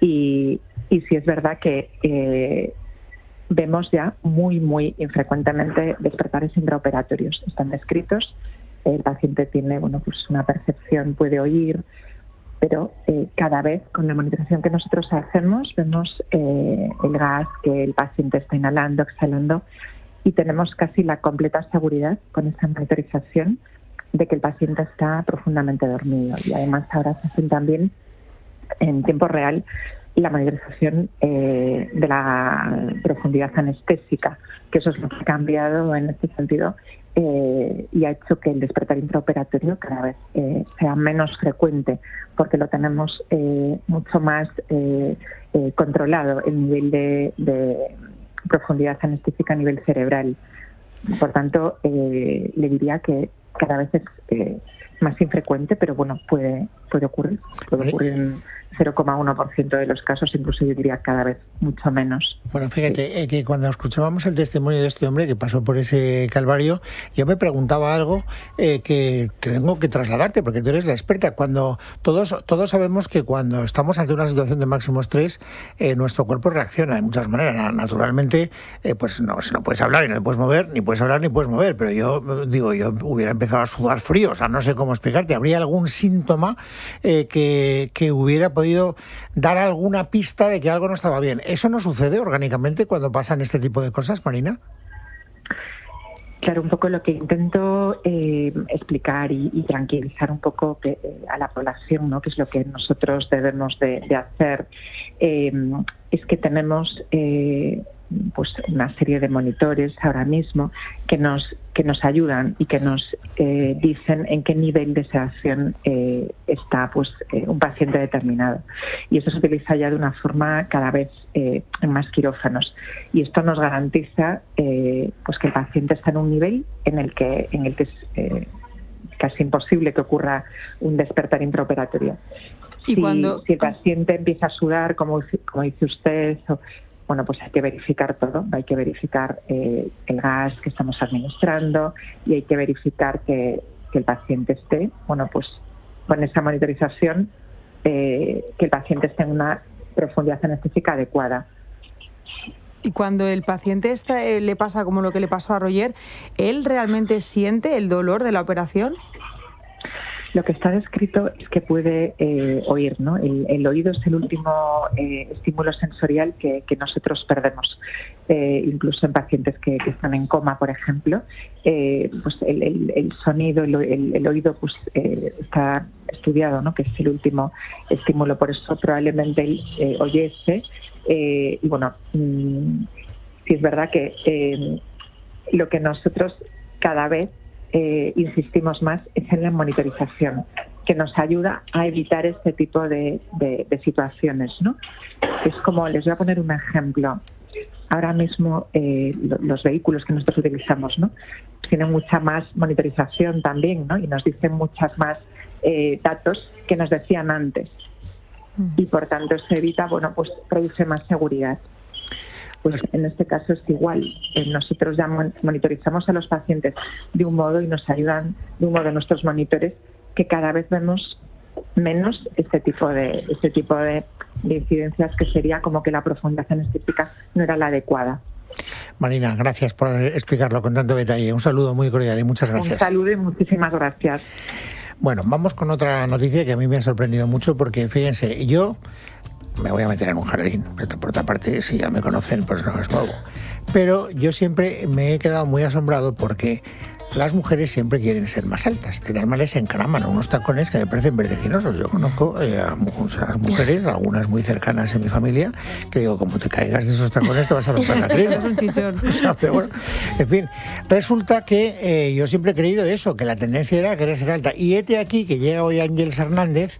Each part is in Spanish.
Y sí es verdad que vemos ya muy infrecuentemente despertares intraoperatorios. Están descritos, el paciente tiene pues una percepción, puede oír, pero cada vez con la monitorización que nosotros hacemos vemos el gas que el paciente está inhalando, exhalando, y tenemos casi la completa seguridad con esa monitorización de que el paciente está profundamente dormido. Y además ahora se hacen también en tiempo real la monitorización de la profundidad anestésica, que eso es lo que ha cambiado en este sentido y ha hecho que el despertar intraoperatorio cada vez sea menos frecuente, porque lo tenemos mucho más controlado el nivel de profundidad anestésica a nivel cerebral. Por tanto, le diría que cada vez es más infrecuente, pero bueno, puede ocurrir. Puede ocurrir en 0,1% de los casos, incluso yo diría cada vez mucho menos. Bueno, fíjate, que cuando escuchábamos el testimonio de este hombre que pasó por ese calvario, yo me preguntaba algo que tengo que trasladarte, porque tú eres la experta. Cuando todos sabemos que cuando estamos ante una situación de máximo estrés, nuestro cuerpo reacciona de muchas maneras. Naturalmente, pues no puedes hablar y no te puedes mover, ni puedes hablar ni puedes mover, pero yo hubiera empezado a sudar frío, o sea, no sé cómo explicarte. ¿Habría algún síntoma que hubiera podido dar alguna pista de que algo no estaba bien? ¿Eso no sucede orgánicamente cuando pasan este tipo de cosas, Marina? Claro, un poco lo que intento explicar y tranquilizar un poco a la población, ¿no? Que es lo que nosotros debemos de hacer, es que tenemos pues una serie de monitores ahora mismo que nos ayudan y que nos dicen en qué nivel de sedación está un paciente determinado. Y eso se utiliza ya de una forma cada vez en más quirófanos. Y esto nos garantiza pues que el paciente está en un nivel en el que es casi imposible que ocurra un despertar intraoperatorio. Si el paciente empieza a sudar, como dice usted, bueno, pues hay que verificar todo, hay que verificar el gas que estamos administrando y hay que verificar que el paciente esté, bueno, pues con esa monitorización, que el paciente esté en una profundidad anestésica adecuada. Y cuando el paciente le pasa como lo que le pasó a Roger, ¿él realmente siente el dolor de la operación? Lo que está descrito es que puede oír, ¿no? El oído es el último estímulo sensorial que nosotros perdemos. Incluso en pacientes que están en coma, por ejemplo, pues el sonido, el oído pues está estudiado, ¿no? Que es el último estímulo. Por eso probablemente él oyese. Y bueno, sí es verdad que lo que nosotros cada vez insistimos más es en la monitorización, que nos ayuda a evitar este tipo de situaciones, ¿no? Es como, les voy a poner un ejemplo. Ahora mismo los vehículos que nosotros utilizamos, ¿no? Tienen mucha más monitorización también, ¿no? Y nos dicen muchas más datos que nos decían antes. Y por tanto se evita, bueno, pues produce más seguridad. Pues en este caso es igual. Nosotros ya monitorizamos a los pacientes de un modo y nos ayudan de un modo nuestros monitores, que cada vez vemos menos este tipo de incidencias, que sería como que la profundidad anestésica no era la adecuada. Marina, gracias por explicarlo con tanto detalle. Un saludo muy cordial y muchas gracias. Un saludo y muchísimas gracias. Bueno, vamos con otra noticia que a mí me ha sorprendido mucho, porque fíjense, yo me voy a meter en un jardín, pero por otra parte, si ya me conocen, pues no es nuevo. Pero yo siempre me he quedado muy asombrado porque las mujeres siempre quieren ser más altas. De tal manera se encaraman unos tacones que me parecen vertiginosos. Yo conozco a muchas mujeres, algunas muy cercanas en mi familia, que digo, como te caigas de esos tacones te vas a romper la crina. Es un chichón. O sea, pero bueno, en fin, resulta que yo siempre he creído eso, que la tendencia era querer ser alta. Y hete aquí que llega hoy Ángeles Hernández,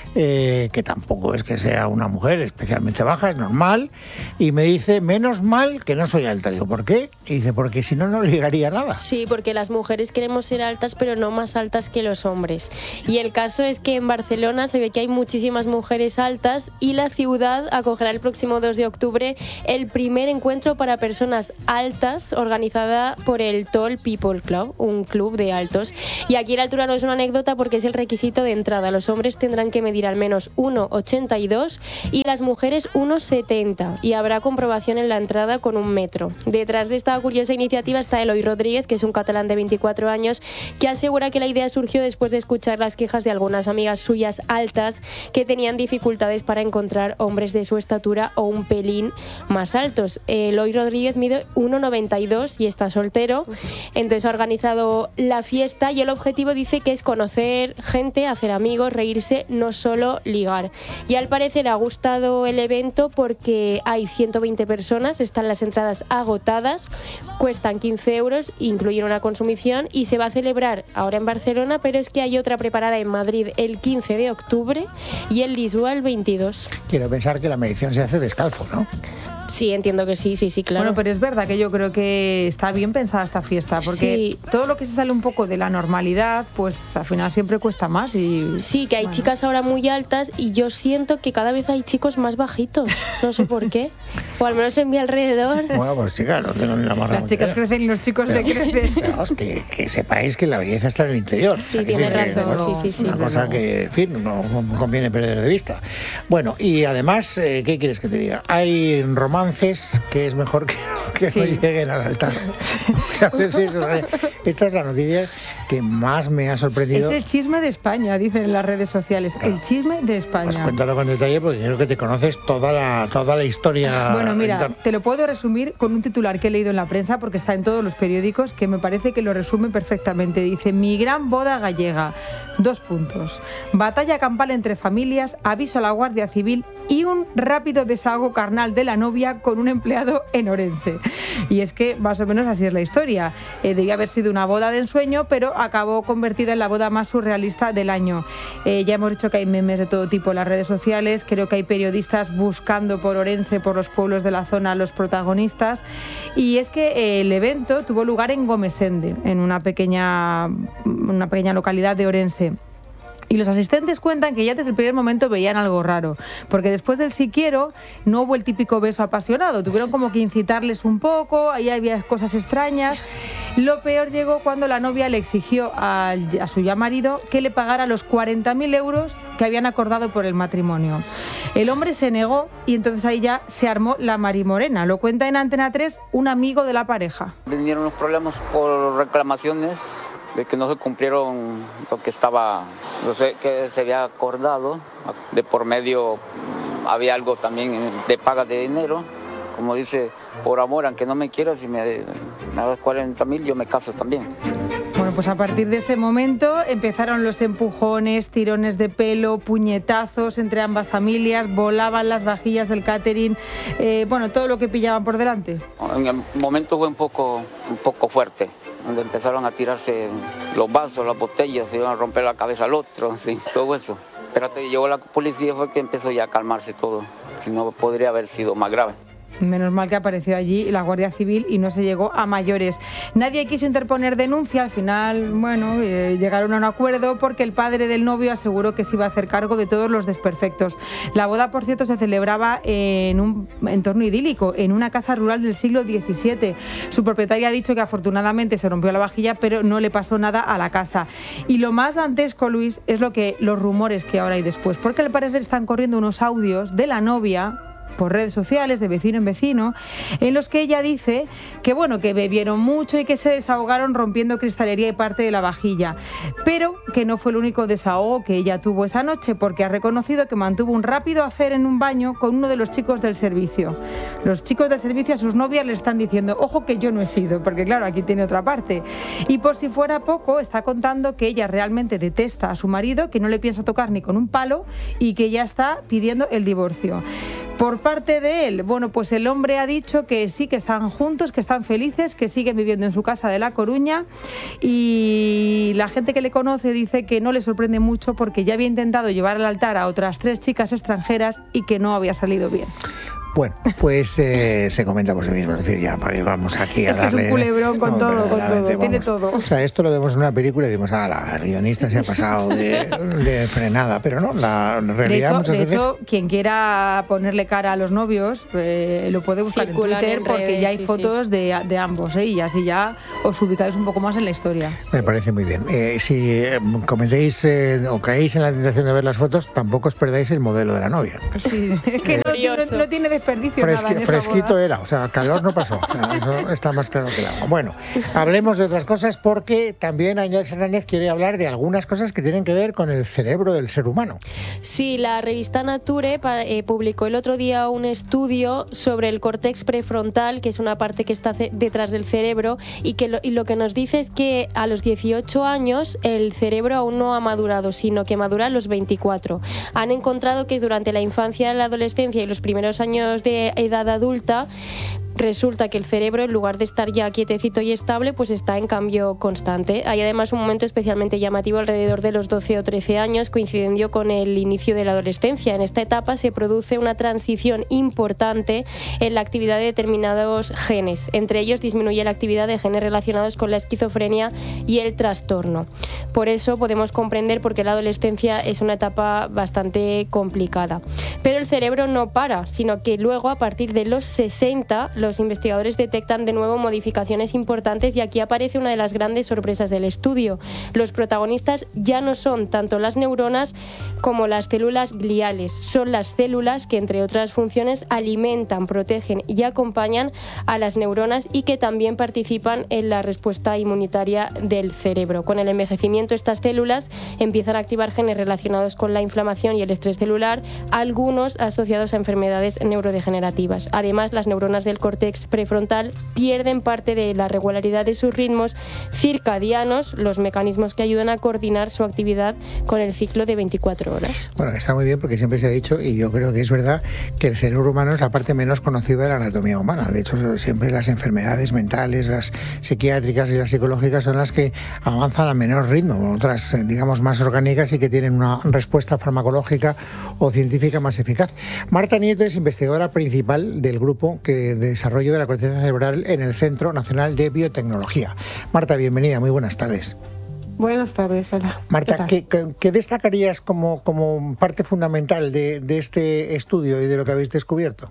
que tampoco es que sea una mujer especialmente baja, es normal, y me dice, menos mal que no soy alta. Digo, ¿por qué? Y dice, porque si no, no ligaría nada. Sí, porque las mujeres queremos ser altas, pero no más altas que los hombres. Y el caso es que en Barcelona se ve que hay muchísimas mujeres altas y la ciudad acogerá el próximo 2 de octubre el primer encuentro para personas altas organizada por el Tall People Club, un club de altos. Y aquí la altura no es una anécdota porque es el requisito de entrada. Los hombres tendrán que medir medir al menos 1,82 y las mujeres 1,70 y habrá comprobación en la entrada con 1 metro. Detrás de esta curiosa iniciativa está Eloi Rodríguez, que es un catalán de 24 años, que asegura que la idea surgió después de escuchar las quejas de algunas amigas suyas altas que tenían dificultades para encontrar hombres de su estatura o un pelín más altos. Eloi Rodríguez mide 1,92 y está soltero, entonces ha organizado la fiesta y el objetivo dice que es conocer gente, hacer amigos, reírse, no solo ligar. Y al parecer ha gustado el evento porque hay 120 personas, están las entradas agotadas, cuestan 15 euros, incluyen una consumición y se va a celebrar ahora en Barcelona, pero es que hay otra preparada en Madrid el 15 de octubre y en Lisboa el 22. Quiero pensar que la medición se hace descalzo, ¿no? Sí, entiendo que sí, claro. Bueno, pero es verdad que yo creo que está bien pensada esta fiesta, porque todo lo que se sale un poco de la normalidad, pues al final siempre cuesta más. Sí, que hay chicas ahora muy altas y yo siento que cada vez hay chicos más bajitos, no sé por qué, o al menos en mi alrededor. Bueno, pues chicas, no tengo ni la más Las chicas crecen y los chicos decrecen. Vamos, que sepáis que la belleza está en el interior. Sí, tienes razón, bueno, sí. Una cosa que, en fin, no conviene perder de vista. Bueno, y además, ¿qué quieres que te diga? Hay romances que es mejor que no lleguen al altar. A veces, esta es la noticia que más me ha sorprendido. Es el chisme de España, dicen en las redes sociales. Claro. El chisme de España. Pues cuéntalo con detalle porque creo que te conoces toda la historia. Bueno, mira, te lo puedo resumir con un titular que he leído en la prensa porque está en todos los periódicos, que me parece que lo resume perfectamente. Dice: mi gran boda gallega. 2 puntos. Batalla campal entre familias, aviso a la Guardia Civil y un rápido desahogo carnal de la novia con un empleado en Orense. Y es que más o menos así es la historia. Debía haber sido una boda de ensueño, pero acabó convertida en la boda más surrealista del año. Ya hemos dicho que hay memes de todo tipo en las redes sociales. Creo que hay periodistas buscando por Orense, por los pueblos de la zona, los protagonistas. Y es que el evento tuvo lugar en Gomesende, en una pequeña localidad de Orense. Y los asistentes cuentan que ya desde el primer momento veían algo raro, porque después del sí quiero no hubo el típico beso apasionado, tuvieron como que incitarles un poco, ahí había cosas extrañas. Lo peor llegó cuando la novia le exigió a su ya marido que le pagara los 40.000 euros que habían acordado por el matrimonio. El hombre se negó y entonces ahí ya se armó la marimorena. Lo cuenta en Antena 3 un amigo de la pareja. Vinieron los problemas por reclamaciones de que no se cumplieron lo que estaba, no sé, que se había acordado. De por medio había algo también de paga de dinero. Como dice, por amor, aunque no me quieras, si me das 40.000, yo me caso también. Bueno, pues a partir de ese momento empezaron los empujones, tirones de pelo, puñetazos entre ambas familias, volaban las vajillas del catering, todo lo que pillaban por delante. En el momento fue un poco fuerte, donde empezaron a tirarse los vasos, las botellas, se iban a romper la cabeza al otro, sí, todo eso. Pero hasta que llegó la policía fue que empezó ya a calmarse todo, si no podría haber sido más grave. Menos mal que apareció allí la Guardia Civil y no se llegó a mayores. Nadie quiso interponer denuncia, al final, llegaron a un acuerdo porque el padre del novio aseguró que se iba a hacer cargo de todos los desperfectos. La boda, por cierto, se celebraba en un entorno idílico, en una casa rural del siglo XVII. Su propietaria ha dicho que afortunadamente se rompió la vajilla, pero no le pasó nada a la casa. Y lo más dantesco, Luis, es los rumores que ahora hay después, porque al parecer están corriendo unos audios de la novia por redes sociales, de vecino en vecino, en los que ella dice que que bebieron mucho y que se desahogaron rompiendo cristalería y parte de la vajilla, pero que no fue el único desahogo que ella tuvo esa noche, porque ha reconocido que mantuvo un rápido affair en un baño con uno de los chicos del servicio. Los chicos del servicio a sus novias le están diciendo: ojo que yo no he sido, porque claro, aquí tiene otra parte. Y por si fuera poco, está contando que ella realmente detesta a su marido, que no le piensa tocar ni con un palo y que ya está pidiendo el divorcio. Por parte de él, pues el hombre ha dicho que sí, que están juntos, que están felices, que siguen viviendo en su casa de La Coruña, y la gente que le conoce dice que no le sorprende mucho porque ya había intentado llevar al altar a otras 3 chicas extranjeras y que no había salido bien. Bueno, pues se comenta por sí mismo, es decir, ya vamos aquí a darle... Es un culebrón con todo, tiene todo. O sea, esto lo vemos en una película y decimos, la guionista se ha pasado de frenada, pero no, la realidad muchas veces... De hecho, quien quiera ponerle cara a los novios, lo puede buscar en Twitter, porque ya hay fotos de ambos, y así ya os ubicáis un poco más en la historia. Me parece muy bien. Si cometéis o caéis en la tentación de ver las fotos, tampoco os perdáis el modelo de la novia. Sí, es que no tiene desperdicio nada en esa fresquito boda. Era, o sea, calor no pasó. O sea, eso está más claro que el agua. Bueno, hablemos de otras cosas, porque también Añez Hernández quiere hablar de algunas cosas que tienen que ver con el cerebro del ser humano. Sí, la revista Nature publicó el otro día un estudio sobre el córtex prefrontal, que es una parte que está detrás del cerebro, y lo que nos dice es que a los 18 años el cerebro aún no ha madurado, sino que madura a los 24. Han encontrado que durante la infancia, la adolescencia y los primeros años de edad adulta, resulta que el cerebro, en lugar de estar ya quietecito y estable, pues está en cambio constante. Hay además un momento especialmente llamativo alrededor de los 12 o 13 años, coincidiendo con el inicio de la adolescencia. En esta etapa se produce una transición importante en la actividad de determinados genes. Entre ellos disminuye la actividad de genes relacionados con la esquizofrenia y el trastorno. Por eso podemos comprender por qué la adolescencia es una etapa bastante complicada. Pero el cerebro no para, sino que luego, a partir de los 60, los investigadores detectan de nuevo modificaciones importantes, y aquí aparece una de las grandes sorpresas del estudio. Los protagonistas ya no son tanto las neuronas como las células gliales. Son las células que, entre otras funciones, alimentan, protegen y acompañan a las neuronas, y que también participan en la respuesta inmunitaria del cerebro. Con el envejecimiento, estas células empiezan a activar genes relacionados con la inflamación y el estrés celular, algunos asociados a enfermedades neurodegenerativas. Además, las neuronas del córtex prefrontal pierden parte de la regularidad de sus ritmos circadianos, los mecanismos que ayudan a coordinar su actividad con el ciclo de 24 horas. Bueno, está muy bien, porque siempre se ha dicho, y yo creo que es verdad, que el cerebro humano es la parte menos conocida de la anatomía humana. De hecho, siempre las enfermedades mentales, las psiquiátricas y las psicológicas son las que avanzan a menor ritmo, otras, digamos, más orgánicas y que tienen una respuesta farmacológica o científica más eficaz. Marta Nieto es investigadora principal del grupo de desarrollo de la corteza cerebral en el Centro Nacional de Biotecnología. Marta, bienvenida, muy buenas tardes. Buenas tardes, hola. Marta, ¿qué destacarías como parte fundamental de este estudio y de lo que habéis descubierto?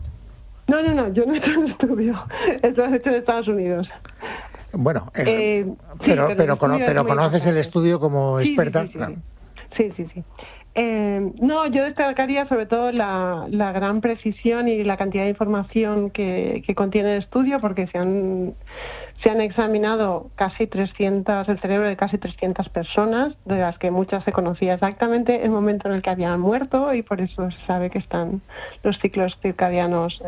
No, yo no he hecho un estudio, esto lo he hecho en Estados Unidos. Bueno, pero conoces el estudio como experta. Sí. No, yo destacaría sobre todo la gran precisión y la cantidad de información que contiene el estudio, porque se han examinado el cerebro de casi 300 personas, de las que muchas se conocía exactamente el momento en el que habían muerto, y por eso se sabe que están los ciclos circadianos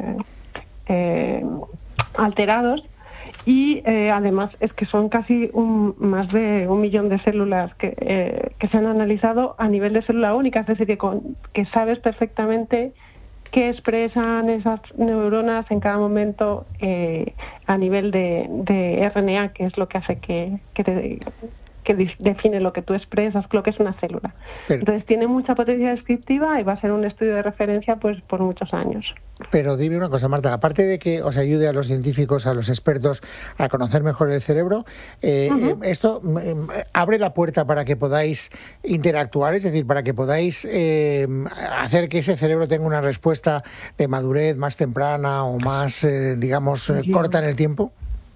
alterados. Y además es que son casi más de 1 millón de células que se han analizado a nivel de célula única, es decir, que sabes perfectamente qué expresan esas neuronas en cada momento a nivel de RNA, que es lo que hace que define lo que tú expresas, lo que es una célula. Entonces tiene mucha potencia descriptiva y va a ser un estudio de referencia pues por muchos años. Pero dime una cosa, Marta, aparte de que os ayude a los científicos, a los expertos a conocer mejor el cerebro, ¿esto abre la puerta para que podáis interactuar? Es decir, para que podáis hacer que ese cerebro tenga una respuesta de madurez más temprana o más, corta en el tiempo.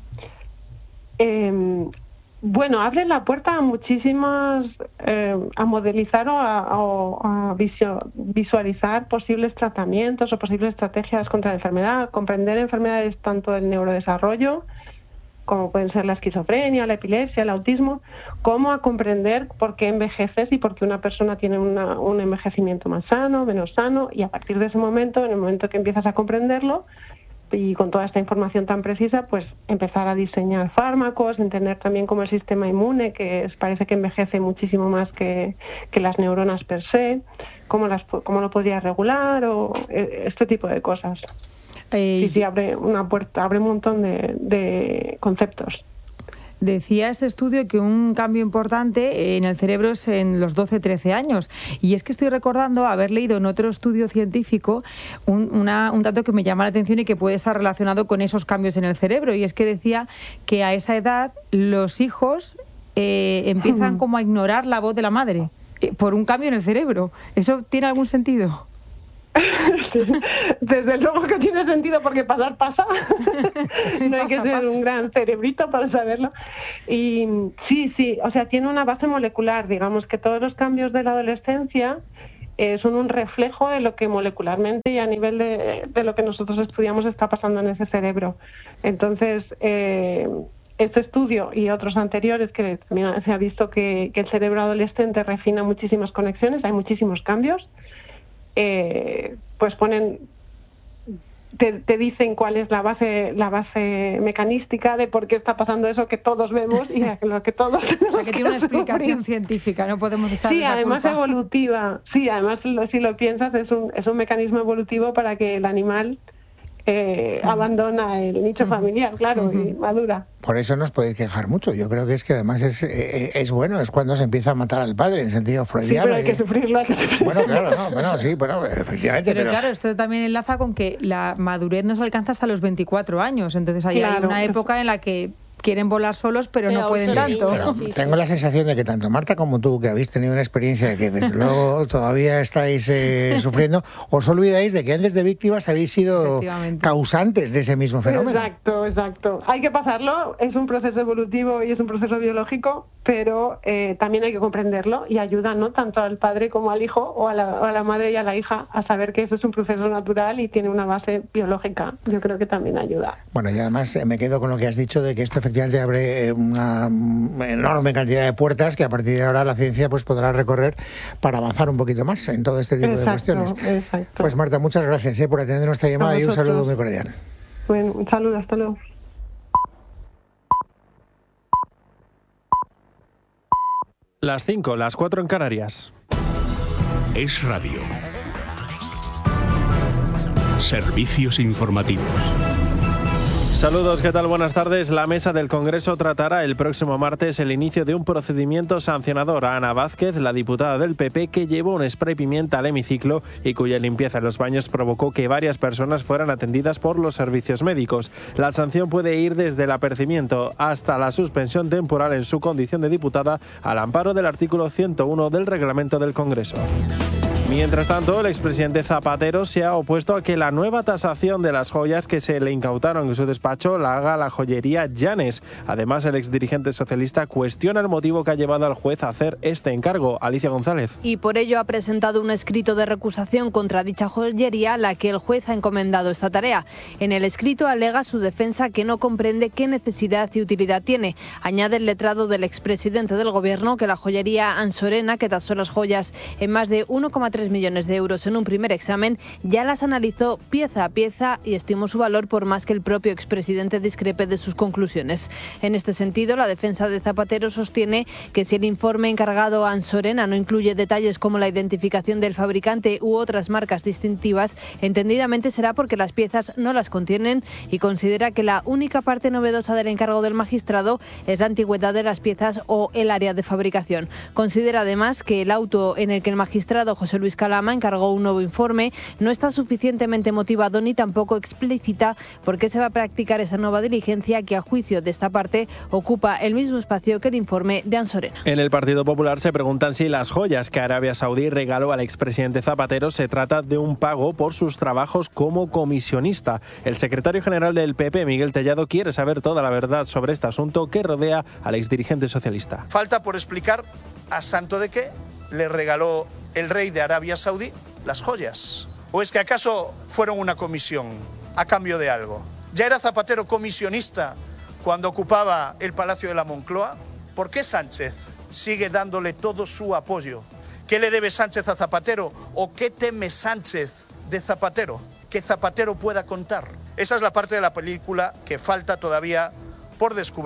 Bueno, abre la puerta a muchísimas, a modelizar o a visualizar posibles tratamientos o posibles estrategias contra la enfermedad, comprender enfermedades tanto del neurodesarrollo, como pueden ser la esquizofrenia, la epilepsia, el autismo, como a comprender por qué envejeces y por qué una persona tiene un envejecimiento más sano, menos sano, y a partir de ese momento, en el momento que empiezas a comprenderlo, y con toda esta información tan precisa, pues empezar a diseñar fármacos, entender también cómo el sistema inmune, que parece que envejece muchísimo más que las neuronas per se, cómo lo podría regular, o este tipo de cosas. Sí, abre una puerta, abre un montón de conceptos. Decía ese estudio que un cambio importante en el cerebro es en los 12-13 años. Y es que estoy recordando haber leído en otro estudio científico un dato que me llama la atención y que puede estar relacionado con esos cambios en el cerebro. Y es que decía que a esa edad los hijos empiezan como a ignorar la voz de la madre por un cambio en el cerebro. ¿Eso tiene algún sentido? Desde luego que tiene sentido, porque pasar pasa. No hay que ser un gran cerebrito para saberlo. Y sí, o sea, tiene una base molecular. Digamos que todos los cambios de la adolescencia son un reflejo de lo que molecularmente y a nivel de lo que nosotros estudiamos está pasando en ese cerebro. Entonces, este estudio y otros anteriores, que también se ha visto que el cerebro adolescente refina muchísimas conexiones, hay muchísimos cambios. Pues te dicen cuál es la base mecanística de por qué está pasando eso que todos vemos y lo que todos o sea, que tiene una explicación científica, no podemos echarle la culpa. Además evolutiva. Sí, además si lo piensas es un mecanismo evolutivo para que el animal abandona el nicho familiar, claro, y madura. Por eso nos podéis quejar mucho. Yo creo que es que además es bueno, es cuando se empieza a matar al padre en sentido freudiano. Sí, pero hay que sufrirlo. Bueno, claro, efectivamente. Pero claro, esto también enlaza con que la madurez no se alcanza hasta los 24 años. Entonces ahí hay una época en la que quieren volar solos, pero no pueden tanto. Pero tengo la sensación de que tanto Marta como tú, que habéis tenido una experiencia que desde luego todavía estáis sufriendo, os olvidáis de que antes de víctimas habéis sido causantes de ese mismo fenómeno. Exacto. Hay que pasarlo, es un proceso evolutivo y es un proceso biológico, pero también hay que comprenderlo y ayuda, ¿no?, tanto al padre como al hijo o a la madre y a la hija a saber que eso es un proceso natural y tiene una base biológica. Yo creo que también ayuda. Bueno, y además me quedo con lo que has dicho de que esto efectivamente abre una enorme cantidad de puertas que a partir de ahora la ciencia pues podrá recorrer para avanzar un poquito más en todo este tipo de cuestiones. Exacto. Pues Marta, muchas gracias por atender nuestra llamada y un saludo muy cordial. Bueno, un saludo, hasta luego. Las 5, las 4 en Canarias. Es Radio. Servicios informativos. Saludos, ¿qué tal? Buenas tardes. La Mesa del Congreso tratará el próximo martes el inicio de un procedimiento sancionador a Ana Vázquez, la diputada del PP, que llevó un spray pimienta al hemiciclo y cuya limpieza en los baños provocó que varias personas fueran atendidas por los servicios médicos. La sanción puede ir desde el apercibimiento hasta la suspensión temporal en su condición de diputada al amparo del artículo 101 del reglamento del Congreso. Mientras tanto, el expresidente Zapatero se ha opuesto a que la nueva tasación de las joyas que se le incautaron en su despacho la haga la joyería Llanes. Además, el exdirigente socialista cuestiona el motivo que ha llevado al juez a hacer este encargo. Alicia González. Y por ello ha presentado un escrito de recusación contra dicha joyería, a la que el juez ha encomendado esta tarea. En el escrito alega su defensa que no comprende qué necesidad y utilidad tiene. Añade el letrado del expresidente del Gobierno que la joyería Ansorena, que tasó las joyas en más de 1,3 millones de euros en un primer examen, ya las analizó pieza a pieza y estimó su valor por más que el propio expresidente discrepe de sus conclusiones. En este sentido, la defensa de Zapatero sostiene que si el informe encargado a Ansorena no incluye detalles como la identificación del fabricante u otras marcas distintivas, entendidamente será porque las piezas no las contienen, y considera que la única parte novedosa del encargo del magistrado es la antigüedad de las piezas o el área de fabricación. Considera además que el auto en el que el magistrado José Luis Calama encargó un nuevo informe no está suficientemente motivado ni tampoco explícita por qué se va a practicar esa nueva diligencia, que a juicio de esta parte ocupa el mismo espacio que el informe de Ansorena. En el Partido Popular se preguntan si las joyas que Arabia Saudí regaló al expresidente Zapatero se trata de un pago por sus trabajos como comisionista. El secretario general del PP, Miguel Tellado, quiere saber toda la verdad sobre este asunto que rodea al exdirigente socialista. Falta por explicar a santo de qué le regaló el rey de Arabia Saudí las joyas. ¿O es que acaso fueron una comisión a cambio de algo? ¿Ya era Zapatero comisionista cuando ocupaba el Palacio de la Moncloa? ¿Por qué Sánchez sigue dándole todo su apoyo? ¿Qué le debe Sánchez a Zapatero? ¿O qué teme Sánchez de Zapatero? Que Zapatero pueda contar. Esa es la parte de la película que falta todavía por descubrir.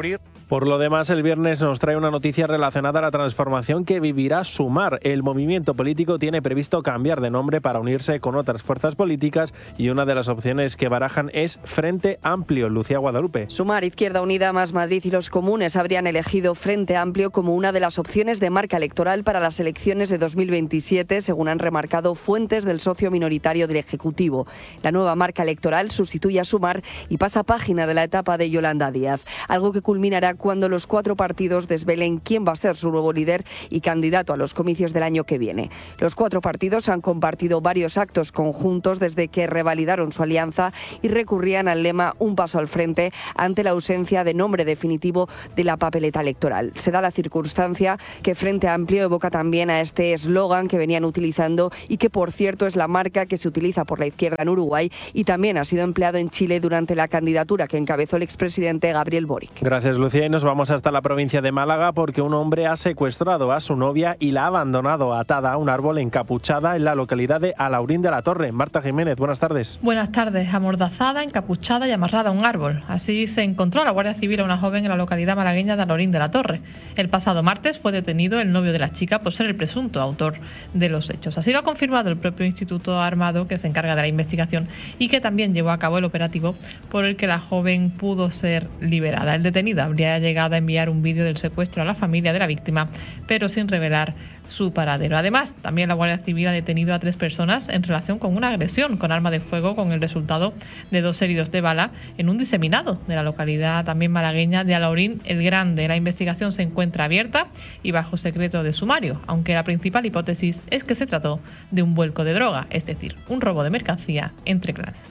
Por lo demás, el viernes nos trae una noticia relacionada a la transformación que vivirá Sumar. El movimiento político tiene previsto cambiar de nombre para unirse con otras fuerzas políticas y una de las opciones que barajan es Frente Amplio. Lucía Guadalupe. Sumar, Izquierda Unida, Más Madrid y los comunes habrían elegido Frente Amplio como una de las opciones de marca electoral para las elecciones de 2027, según han remarcado fuentes del socio minoritario del Ejecutivo. La nueva marca electoral sustituye a Sumar y pasa página de la etapa de Yolanda Díaz, algo que culminará cuando los 4 partidos desvelen quién va a ser su nuevo líder y candidato a los comicios del año que viene. Los 4 partidos han compartido varios actos conjuntos desde que revalidaron su alianza y recurrían al lema "Un paso al frente" ante la ausencia de nombre definitivo de la papeleta electoral. Se da la circunstancia que Frente Amplio evoca también a este eslogan que venían utilizando y que, por cierto, es la marca que se utiliza por la izquierda en Uruguay y también ha sido empleado en Chile durante la candidatura que encabezó el expresidente Gabriel Boric. Gracias, Lucía. Y nos vamos hasta la provincia de Málaga porque un hombre ha secuestrado a su novia y la ha abandonado atada a un árbol encapuchada en la localidad de Alaurín de la Torre. Marta Jiménez, buenas tardes. Buenas tardes. Amordazada, encapuchada y amarrada a un árbol. Así se encontró la Guardia Civil a una joven en la localidad malagueña de Alaurín de la Torre. El pasado martes fue detenido el novio de la chica por ser el presunto autor de los hechos. Así lo ha confirmado el propio Instituto Armado, que se encarga de la investigación y que también llevó a cabo el operativo por el que la joven pudo ser liberada. El detenido habría llegado a enviar un vídeo del secuestro a la familia de la víctima, pero sin revelar su paradero. Además, también la Guardia Civil ha detenido a 3 personas en relación con una agresión con arma de fuego, con el resultado de 2 heridos de bala en un diseminado de la localidad también malagueña de Alaurín el Grande. La investigación se encuentra abierta y bajo secreto de sumario, aunque la principal hipótesis es que se trató de un vuelco de droga, es decir, un robo de mercancía entre clanes.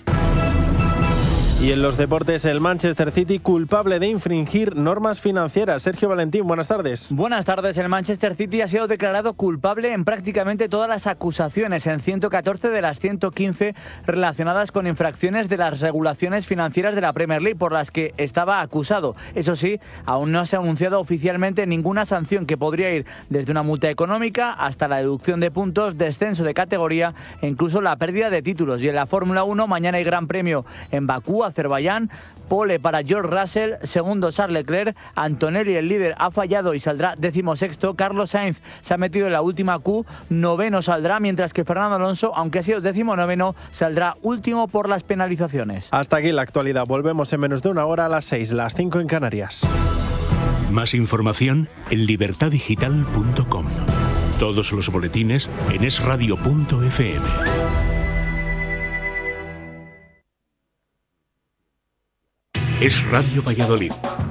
Y en los deportes, el Manchester City culpable de infringir normas financieras. Sergio Valentín, buenas tardes. Buenas tardes. El Manchester City ha sido declarado culpable en prácticamente todas las acusaciones, en 114 de las 115 relacionadas con infracciones de las regulaciones financieras de la Premier League por las que estaba acusado. Eso sí, aún no se ha anunciado oficialmente ninguna sanción, que podría ir desde una multa económica hasta la deducción de puntos, descenso de categoría e incluso la pérdida de títulos. Y en la Fórmula 1, mañana hay Gran Premio en Bakú, Azerbaiyán. Pole para George Russell, segundo Charles Leclerc, Antonelli, el líder, ha fallado y saldrá 16º, Carlos Sainz se ha metido en la última Q, 9º saldrá, mientras que Fernando Alonso, aunque ha sido 19º, saldrá último por las penalizaciones. Hasta aquí la actualidad, volvemos en menos de una hora a las 6, las 5 en Canarias. Más información en libertadigital.com. Todos los boletines en esradio.fm. Es Radio Valladolid,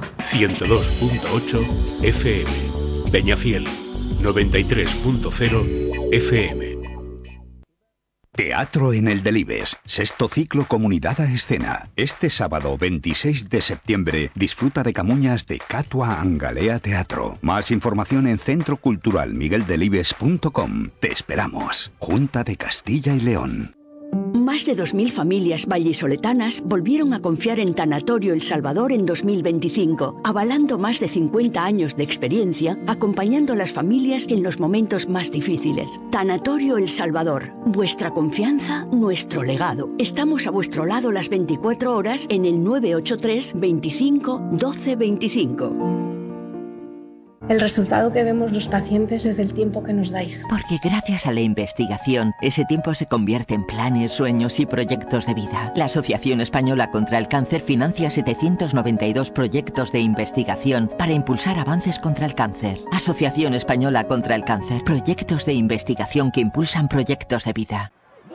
102.8 FM, Peñafiel, 93.0 FM. Teatro en el Delibes, sexto ciclo Comunidad a Escena. Este sábado 26 de septiembre disfruta de Camuñas de Catua Angalea Teatro. Más información en centroculturalmigueldelibes.com. Te esperamos. Junta de Castilla y León. Más de 2.000 familias vallisoletanas volvieron a confiar en Tanatorio El Salvador en 2025, avalando más de 50 años de experiencia, acompañando a las familias en los momentos más difíciles. Tanatorio El Salvador, vuestra confianza, nuestro legado. Estamos a vuestro lado las 24 horas en el 983 25 12 25. El resultado que vemos los pacientes es el tiempo que nos dais. Porque gracias a la investigación, ese tiempo se convierte en planes, sueños y proyectos de vida. La Asociación Española contra el Cáncer financia 792 proyectos de investigación para impulsar avances contra el cáncer. Asociación Española contra el Cáncer. Proyectos de investigación que impulsan proyectos de vida.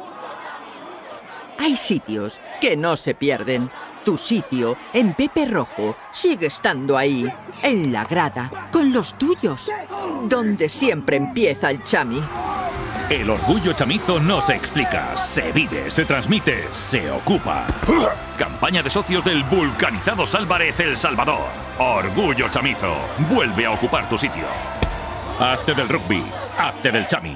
Hay sitios que no se pierden. Tu sitio, en Pepe Rojo, sigue estando ahí, en la grada, con los tuyos, donde siempre empieza el chami. El orgullo chamizo no se explica, se vive, se transmite, se ocupa. Campaña de socios del vulcanizados Álvarez El Salvador. Orgullo chamizo, vuelve a ocupar tu sitio. Hazte del rugby, hazte del chami.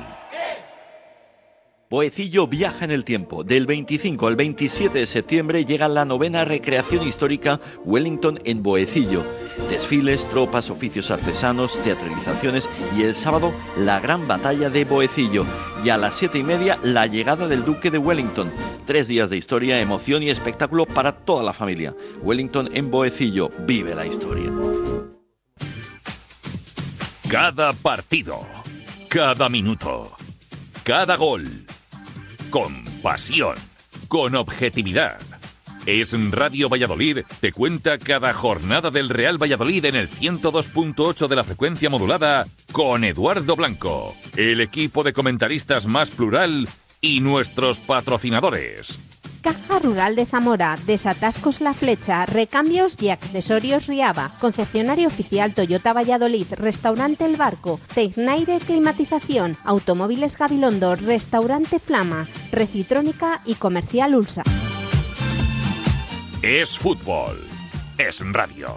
Boecillo viaja en el tiempo. Del 25 al 27 de septiembre llega la 9ª recreación histórica Wellington en Boecillo. Desfiles, tropas, oficios artesanos, teatralizaciones y el sábado la gran batalla de Boecillo. Y a las 7:30 la llegada del Duque de Wellington. 3 días de historia, emoción y espectáculo para toda la familia. Wellington en Boecillo, vive la historia. Cada partido, cada minuto, cada gol. Con pasión, con objetividad. Es Radio Valladolid, te cuenta cada jornada del Real Valladolid en el 102.8 de la frecuencia modulada con Eduardo Blanco, el equipo de comentaristas más plural y nuestros patrocinadores. Caja Rural de Zamora, Desatascos La Flecha, Recambios y Accesorios Riava, Concesionario Oficial Toyota Valladolid, Restaurante El Barco, Tecnaire Climatización, Automóviles Gabilondo, Restaurante Flama, Recitrónica y Comercial Ulsa. Es fútbol, es radio.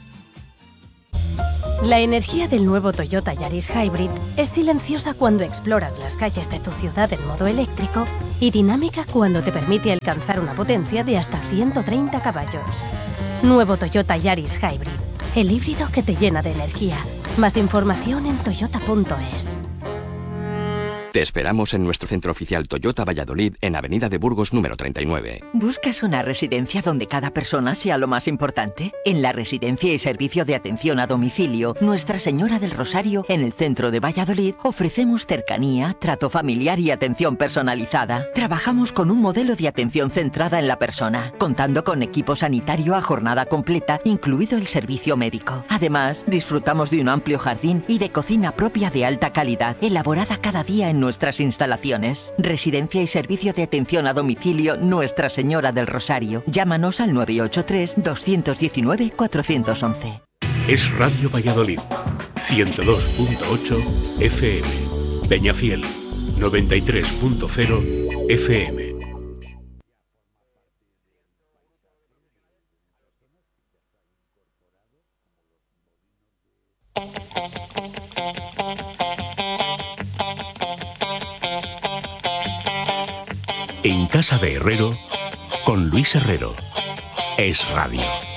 La energía del nuevo Toyota Yaris Hybrid es silenciosa cuando exploras las calles de tu ciudad en modo eléctrico y dinámica cuando te permite alcanzar una potencia de hasta 130 caballos. Nuevo Toyota Yaris Hybrid, el híbrido que te llena de energía. Más información en toyota.es. Te esperamos en nuestro centro oficial Toyota Valladolid en Avenida de Burgos número 39. ¿Buscas una residencia donde cada persona sea lo más importante? En la Residencia y Servicio de Atención a Domicilio Nuestra Señora del Rosario, en el centro de Valladolid, ofrecemos cercanía, trato familiar y atención personalizada. Trabajamos con un modelo de atención centrada en la persona, contando con equipo sanitario a jornada completa, incluido el servicio médico. Además, disfrutamos de un amplio jardín y de cocina propia de alta calidad, elaborada cada día en nuestras instalaciones. Residencia y Servicio de Atención a Domicilio Nuestra Señora del Rosario. Llámanos al 983-219-411. Es Radio Valladolid, 102.8 FM. Peñafiel, 93.0 FM. En casa de Herrero, con Luis Herrero. Es radio.